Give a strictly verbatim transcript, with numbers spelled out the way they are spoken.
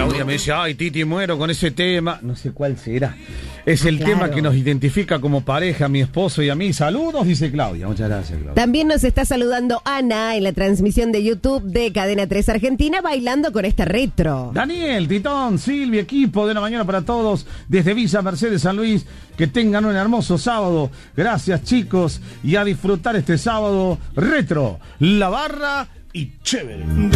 Claudia me dice, ay, Titi, muero con ese tema. No sé cuál será. Es el Claro. tema que nos identifica como pareja, mi esposo y a mí. Saludos, dice Claudia. Muchas gracias, Claudia. También nos está saludando Ana en la transmisión de YouTube de Cadena tres Argentina, bailando con esta retro. Daniel, Titón, Silvia, equipo de la mañana para todos desde Villa Mercedes, San Luis. Que tengan un hermoso sábado. Gracias, chicos. Y a disfrutar este sábado retro. La barra y chévere.